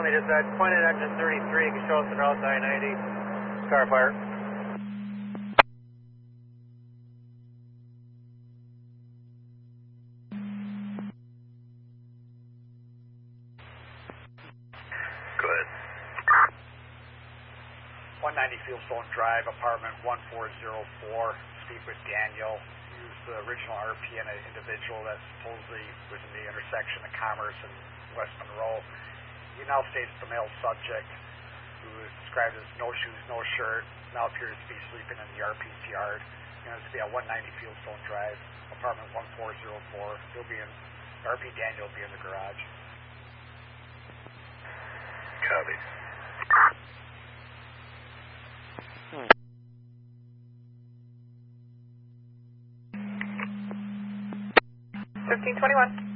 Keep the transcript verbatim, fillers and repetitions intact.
Somebody just said, pointed engine thirty-three, can show us the route I ninety. Car fire. Good. one ninety Fieldstone Drive, apartment one four zero four. Speak with Daniel. He was the original R P and an individual that supposedly was in the intersection of Commerce and West Monroe. He now states the male subject, who is described as no shoes, no shirt, now appears to be sleeping in the R P's yard. You know, it's to be at one ninety Fieldstone Drive, apartment one four zero four. He'll be in, R P Daniel will be in the garage. Copy. fifteen twenty-one.